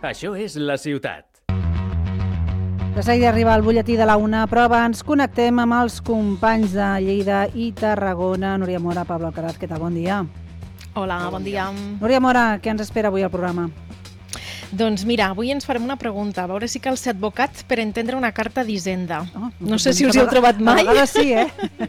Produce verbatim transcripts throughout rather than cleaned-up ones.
Això és la ciutat. De seguida arriba el butlletí de la una, però abans connectem amb els companys de Lleida i Tarragona. Núria Mora, Pablo Alcaraz, què tal? Bon dia. Hola, bon dia. Núria Mora, què ens espera avui al programa? Doncs mira, avui ens farem una pregunta, a veure si cal ser advocat per entendre una carta d'Hisenda. Oh, no sé si us hi heu trobat mai. A vegades sí, eh?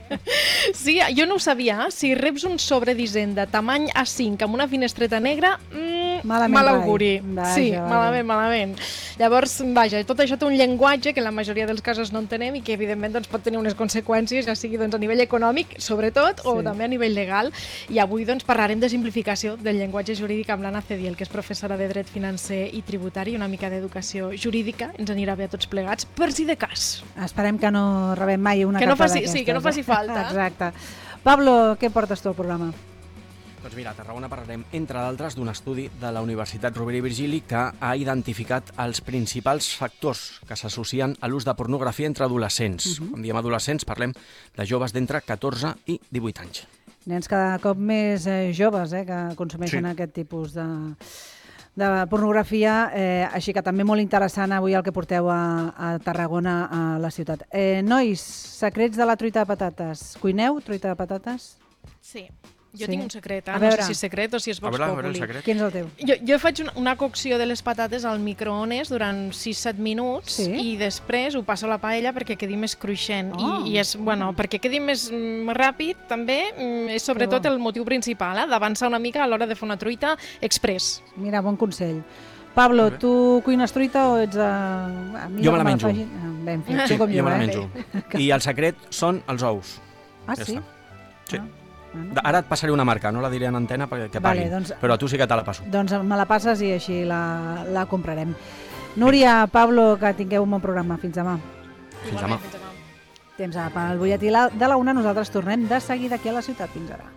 Sí, jo no ho sabia. Si reps un sobre d'Hisenda tamany A cinc amb una finestreta negra, mmm, mal auguri. Vaja, sí, vaja. malament, malament. Llavors, vaja, tot això té un llenguatge que en la majoria dels casos no entenem i que evidentment doncs, pot tenir unes conseqüències, ja sigui doncs, a nivell econòmic, sobretot, o sí. també a nivell legal. I avui doncs, parlarem de simplificació del llenguatge jurídic amb l'Anna Cediel, que és professora de dret financer i tributari, una mica d'educació jurídica, ens anirà bé a tots plegats, per si de cas. Esperem que no rebem mai una que carta no faci, d'aquestes. Sí, que no faci falta. Exacte. Pablo, què portes tu al programa? Doncs mira, a Tarragona parlarem, entre d'altres, d'un estudi de la Universitat Rovira i Virgili que ha identificat els principals factors que s'associen a l'ús de pornografia entre adolescents. Uh-huh. Quan diem adolescents, parlem de joves d'entre catorze i divuit anys. Nens cada cop més eh, joves eh, que consumeixen sí. aquest tipus de... de pornografia, eh, així que també molt interessant avui el que porteu a, a Tarragona, a la ciutat. Eh, nois, secrets de la truita de patates. Cuineu truita de patates? Sí. Jo sí. tinc un secret, eh? no sé si és secret o si és vox populi. Quin és el teu? Jo, jo faig una, una cocció de les patates al microones durant sis set minuts sí? i després ho passo a la paella perquè quedi més cruixent. Oh. I, i és, bueno, perquè quedi més mm, ràpid també, mm, és sobretot el motiu principal, eh? d'avançar una mica a l'hora de fer una truita express. Mira, bon consell. Pablo, tu cuines truita o ets... A... a jo me la menjo. Faci... Ben fet, sí, com jo, jo me la eh? menjo. I el secret són els ous. Ah, ja sí? Sí. Ah. Ara et passaré una marca, no la diré en antena perquè paguin, vale, doncs, però a tu sí que te la passo. Doncs me la passes i així la, la comprarem. Núria, Pablo, que tingueu un bon programa. Fins demà. Fins demà. Fins demà. Temps pel butlletí de la una. Nosaltres tornem de seguida aquí a la ciutat. Fins ara.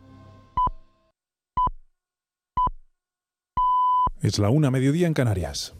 Es la una, mediodía en Canarias.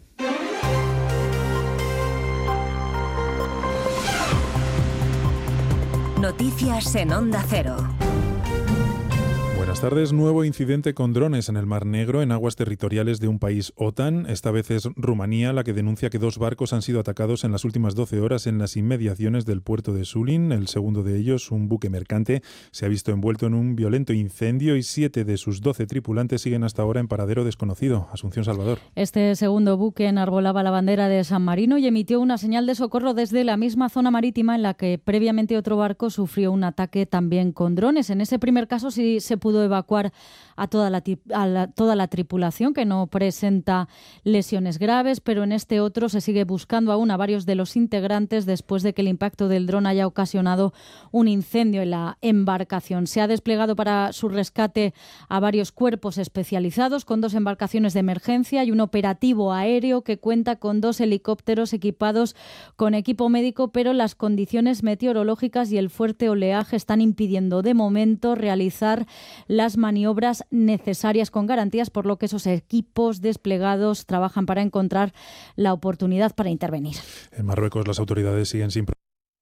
Noticias en Onda Cero. Buenas tardes. Nuevo incidente con drones en el Mar Negro, en aguas territoriales de un país OTAN. Esta vez es Rumanía la que denuncia que dos barcos han sido atacados en las últimas doce horas en las inmediaciones del puerto de Sulin. El segundo de ellos, un buque mercante, se ha visto envuelto en un violento incendio y siete de sus doce tripulantes siguen hasta ahora en paradero desconocido. Asunción Salvador. Este segundo buque enarbolaba la bandera de San Marino y emitió una señal de socorro desde la misma zona marítima en la que previamente otro barco sufrió un ataque también con drones. En ese primer caso sí se pudo evacuar a toda la, a la, toda la tripulación, que no presenta lesiones graves, pero en este otro se sigue buscando aún a varios de los integrantes después de que el impacto del dron haya ocasionado un incendio en la embarcación. Se ha desplegado para su rescate a varios cuerpos especializados con dos embarcaciones de emergencia y un operativo aéreo que cuenta con dos helicópteros equipados con equipo médico, pero las condiciones meteorológicas y el fuerte oleaje están impidiendo de momento realizar las maniobras necesarias con garantías, por lo que esos equipos desplegados trabajan para encontrar la oportunidad para intervenir. En Marruecos las autoridades siguen sin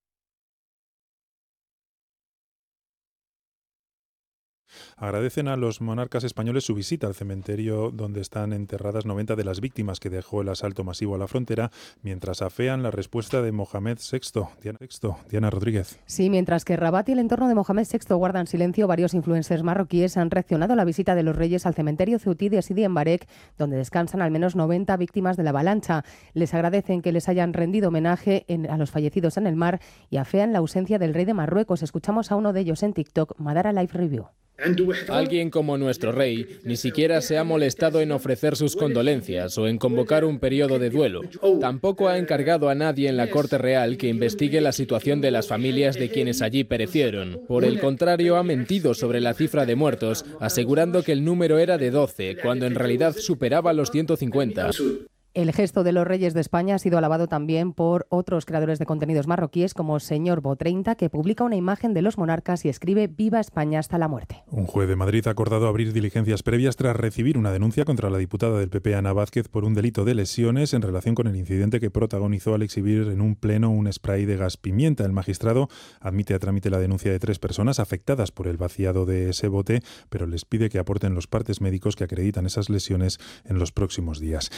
agradecen a los monarcas españoles su visita al cementerio donde están enterradas noventa de las víctimas que dejó el asalto masivo a la frontera, mientras afean la respuesta de Mohamed sexto. Diana, sexto. Diana Rodríguez. Sí, mientras que Rabat y el entorno de Mohamed sexto guardan silencio, varios influencers marroquíes han reaccionado a la visita de los reyes al cementerio ceutí de Sidi en Barek, donde descansan al menos noventa víctimas de la avalancha. Les agradecen que les hayan rendido homenaje en, a los fallecidos en el mar y afean la ausencia del rey de Marruecos. Escuchamos a uno de ellos en TikTok, Madara Live Review. Alguien como nuestro rey ni siquiera se ha molestado en ofrecer sus condolencias o en convocar un periodo de duelo. Tampoco ha encargado a nadie en la Corte Real que investigue la situación de las familias de quienes allí perecieron. Por el contrario, ha mentido sobre la cifra de muertos, asegurando que el número era de doce, cuando en realidad superaba los ciento cincuenta. El gesto de los reyes de España ha sido alabado también por otros creadores de contenidos marroquíes como Señor Bo treinta, que publica una imagen de los monarcas y escribe «Viva España hasta la muerte». Un juez de Madrid ha acordado abrir diligencias previas tras recibir una denuncia contra la diputada del P P, Ana Vázquez, por un delito de lesiones en relación con el incidente que protagonizó al exhibir en un pleno un spray de gas pimienta. El magistrado admite a trámite la denuncia de tres personas afectadas por el vaciado de ese bote, pero les pide que aporten los partes médicos que acreditan esas lesiones en los próximos días.